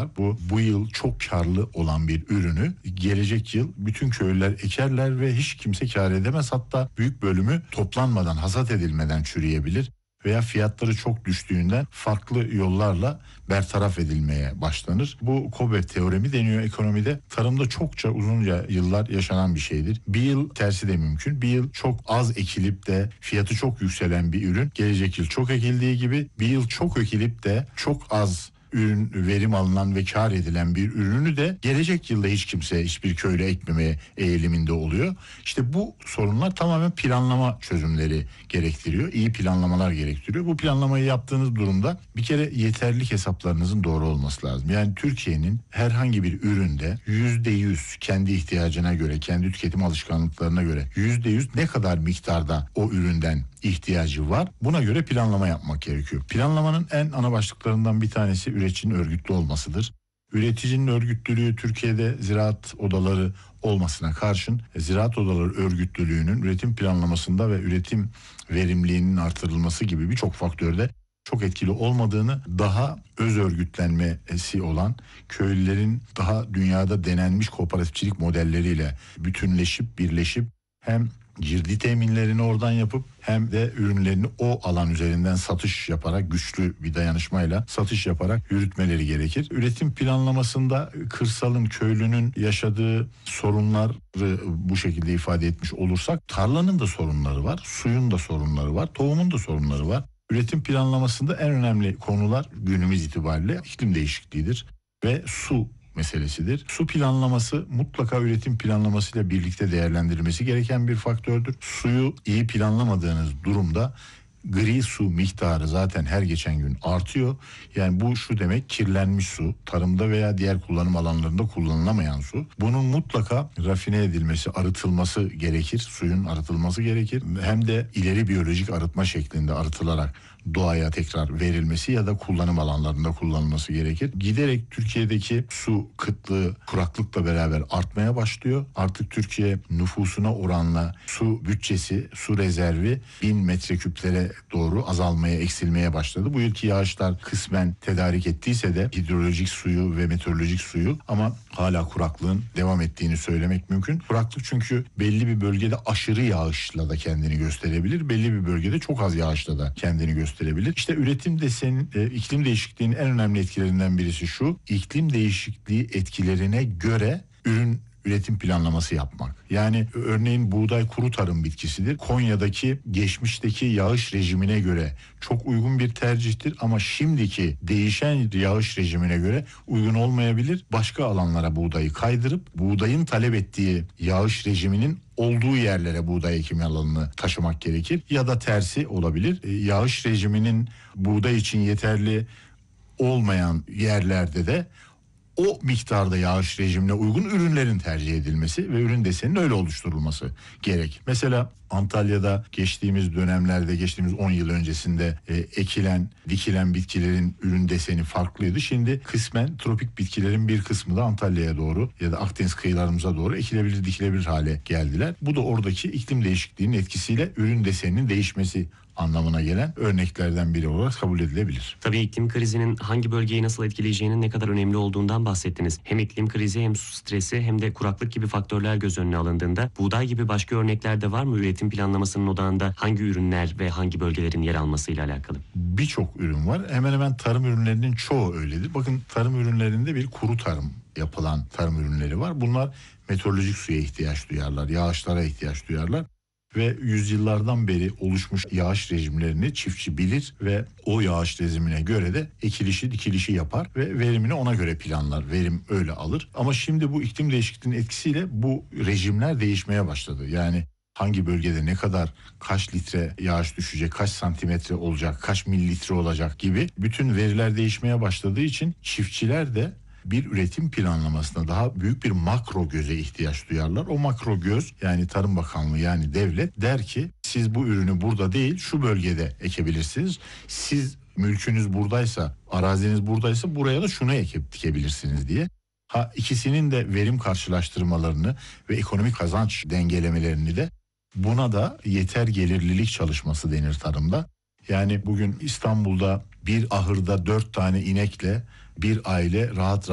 var. Bu yıl çok karlı olan bir ürünü gelecek yıl bütün köylüler ekerler ve hiç kimse kar edemez. Hatta büyük bölümü toplanmadan, hasat edilmeden çürüyebilir veya fiyatları çok düştüğünden farklı yollarla bertaraf edilmeye başlanır. Bu Kobe teoremi deniyor ekonomide. Tarımda çokça uzunca yıllar yaşanan bir şeydir. Bir yıl tersi de mümkün. Bir yıl çok az ekilip de fiyatı çok yükselen bir ürün gelecek yıl çok ekildiği gibi bir yıl çok ekilip de çok az ürün verim alınan ve kar edilen bir ürünü de gelecek yılda hiç kimse hiçbir köylü ekmemeye eğiliminde oluyor. İşte bu sorunlar tamamen planlama çözümleri gerektiriyor. İyi planlamalar gerektiriyor. Bu planlamayı yaptığınız durumda bir kere yeterlilik hesaplarınızın doğru olması lazım. Yani Türkiye'nin herhangi bir üründe %100 kendi ihtiyacına göre, kendi tüketim alışkanlıklarına göre %100 ne kadar miktarda o üründen ihtiyacı var. Buna göre planlama yapmak gerekiyor. Planlamanın en ana başlıklarından bir tanesi üreticinin örgütlü olmasıdır. Üreticinin örgütlülüğü Türkiye'de ziraat odaları olmasına karşın ziraat odaları örgütlülüğünün üretim planlamasında ve üretim verimliliğinin artırılması gibi birçok faktörde çok etkili olmadığını, daha öz örgütlenmesi olan köylülerin daha dünyada denenmiş kooperatifçilik modelleriyle bütünleşip birleşip hem girdi teminlerini oradan yapıp hem de ürünlerini o alan üzerinden satış yaparak güçlü bir dayanışmayla satış yaparak yürütmeleri gerekir. Üretim planlamasında kırsalın, köylünün yaşadığı sorunları bu şekilde ifade etmiş olursak tarlanın da sorunları var, suyun da sorunları var, tohumun da sorunları var. Üretim planlamasında en önemli konular günümüz itibariyle iklim değişikliğidir ve su meselesidir. Su planlaması mutlaka üretim planlamasıyla birlikte değerlendirilmesi gereken bir faktördür. Suyu iyi planlamadığınız durumda gri su miktarı zaten her geçen gün artıyor. Yani bu şu demek, kirlenmiş su, tarımda veya diğer kullanım alanlarında kullanılamayan su. Bunun mutlaka rafine edilmesi, arıtılması gerekir. Suyun arıtılması gerekir. Hem de ileri biyolojik arıtma şeklinde arıtılarak doğaya tekrar verilmesi ya da kullanım alanlarında kullanılması gerekir. Giderek Türkiye'deki su kıtlığı kuraklıkla beraber artmaya başlıyor. Artık Türkiye nüfusuna oranla su bütçesi, su rezervi 1000 metreküplere doğru azalmaya, eksilmeye başladı. Bu yılki yağışlar kısmen tedarik ettiyse de hidrolojik suyu ve meteorolojik suyu ama hala kuraklığın devam ettiğini söylemek mümkün. Kuraklık çünkü belli bir bölgede aşırı yağışla da kendini gösterebilir. Belli bir bölgede çok az yağışla da kendini gösterebilir. İşte üretim desenin iklim değişikliğinin en önemli etkilerinden birisi şu. İklim değişikliği etkilerine göre üretim planlaması yapmak. Yani örneğin buğday kuru tarım bitkisidir. Konya'daki geçmişteki yağış rejimine göre çok uygun bir tercihtir ama şimdiki değişen yağış rejimine göre uygun olmayabilir. Başka alanlara buğdayı kaydırıp buğdayın talep ettiği yağış rejiminin olduğu yerlere buğday ekimi alanını taşımak gerekir. Ya da tersi olabilir. Yağış rejiminin buğday için yeterli olmayan yerlerde de o miktarda yağış rejimine uygun ürünlerin tercih edilmesi ve ürün deseninin öyle oluşturulması gerek. Mesela Antalya'da geçtiğimiz dönemlerde, geçtiğimiz 10 yıl öncesinde dikilen bitkilerin ürün deseni farklıydı. Şimdi kısmen tropik bitkilerin bir kısmı da Antalya'ya doğru ya da Akdeniz kıyılarımıza doğru ekilebilir, dikilebilir hale geldiler. Bu da oradaki iklim değişikliğinin etkisiyle ürün deseninin değişmesi anlamına gelen örneklerden biri olarak kabul edilebilir. Tabii iklim krizinin hangi bölgeyi nasıl etkileyeceğinin ne kadar önemli olduğundan bahsettiniz. Hem iklim krizi hem su stresi hem de kuraklık gibi faktörler göz önüne alındığında buğday gibi başka örnekler de var mı? Üretim planlamasının odağında hangi ürünler ve hangi bölgelerin yer almasıyla alakalı? Birçok ürün var. Hemen hemen tarım ürünlerinin çoğu öyledir. Bakın tarım ürünlerinde bir kuru tarım yapılan tarım ürünleri var. Bunlar meteorolojik suya ihtiyaç duyarlar, yağışlara ihtiyaç duyarlar. Ve yüzyıllardan beri oluşmuş yağış rejimlerini çiftçi bilir ve o yağış rejimine göre de ekilişi dikilişi yapar ve verimini ona göre planlar. Verim öyle alır. Ama şimdi bu iklim değişikliğinin etkisiyle bu rejimler değişmeye başladı. Yani hangi bölgede ne kadar, kaç litre yağış düşecek, kaç santimetre olacak, kaç mililitre olacak gibi bütün veriler değişmeye başladığı için çiftçiler de bir üretim planlamasına daha büyük bir makro göze ihtiyaç duyarlar. O makro göz, yani Tarım Bakanlığı, yani devlet der ki siz bu ürünü burada değil şu bölgede ekebilirsiniz. Siz mülkünüz buradaysa, araziniz buradaysa buraya da şunu ekip dikebilirsiniz diye. İkisinin de verim karşılaştırmalarını ve ekonomik kazanç dengelemelerini de, buna da yeter gelirlilik çalışması denir tarımda. Yani bugün İstanbul'da bir ahırda 4 tane inekle bir aile rahat